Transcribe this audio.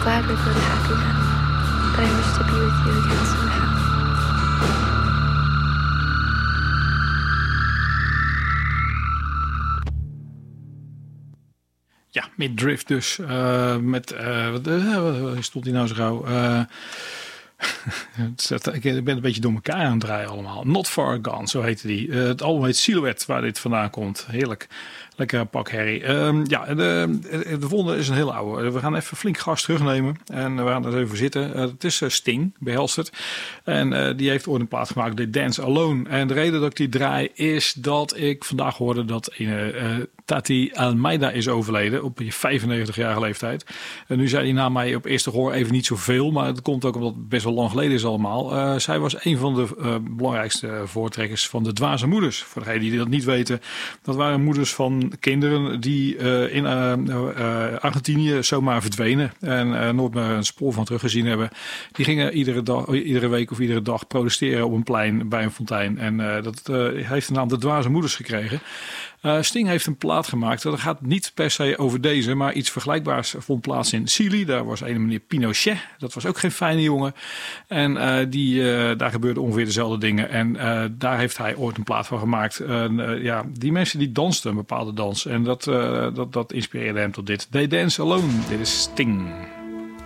glad we've lived happy now, but I wish to be with you again somehow. Ja, Midriff dus. Wat stond hij nou zo gauw? Ik ben een beetje door elkaar aan het draaien allemaal. Not Far Gone, zo heette die. Het album heet Silhouette, waar dit vandaan komt. Heerlijk. Lekker pak herrie. De volgende is een heel oude. We gaan even flink gas terugnemen. En we gaan er even voor zitten. Het is Sting, behelst het. En die heeft ooit een plaat gemaakt, The Dance Alone. En de reden dat ik die draai is dat ik vandaag hoorde dat Tati Almeida is overleden op 95-jarige leeftijd. En nu zei hij na mij op eerste gehoor even niet zoveel. Maar het komt ook omdat het best wel lang geleden is allemaal. Zij was een van de belangrijkste voortrekkers van de Dwaze Moeders. Voor degenen die dat niet weten. Dat waren moeders van kinderen die in Argentinië zomaar verdwenen. En nooit meer een spoor van teruggezien hebben. Die gingen iedere week of iedere dag protesteren op een plein bij een fontein. En dat heeft de naam de Dwaze Moeders gekregen. Sting heeft een plaat gemaakt. Dat gaat niet per se over deze, maar iets vergelijkbaars vond plaats in Chili. Daar was een meneer Pinochet. Dat was ook geen fijne jongen. En daar gebeurden ongeveer dezelfde dingen. En daar heeft hij ooit een plaat van gemaakt. Die mensen die dansten een bepaalde dans. En dat inspireerde hem tot dit. They Dance Alone. Dit is Sting.